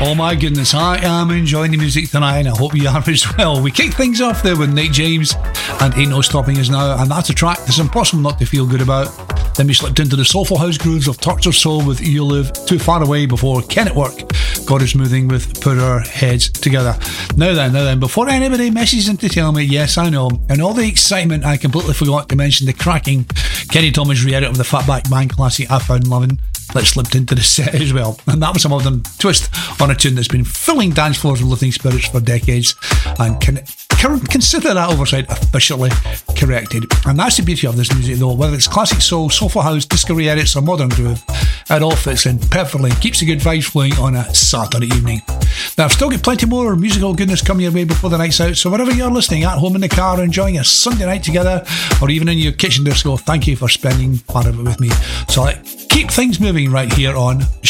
Oh my goodness, I am enjoying the music tonight and I hope you are as well. We kick things off there with Nick James and Ain't No Stopping Us Now, and that's a track that's impossible not to feel good about. Then we slipped into the soulful house grooves of Tortured Soul with You Live Too Far Away before Can It Work? God Is Moving with Put Our Heads Together. Now then, before anybody messages in to tell me, yes, I know, in all the excitement I completely forgot to mention the cracking Kenny Thomas re-edit of the Fatback Band classic I Found Lovin'. That slipped into the set as well, and that was a modern twist on a tune that's been filling dance floors with lifting spirits for decades, and consider that oversight officially corrected. And that's the beauty of this music though, whether it's classic soul, soulful house, disco re-edits or modern groove, it all fits in perfectly and keeps the good vibes flowing on a Saturday evening. Now I've still got plenty more musical goodness coming your way before the night's out, so wherever you're listening, at home, in the car, or enjoying a Sunday night together, or even in your kitchen disco, thank you for spending part of it with me. So keep things moving right here on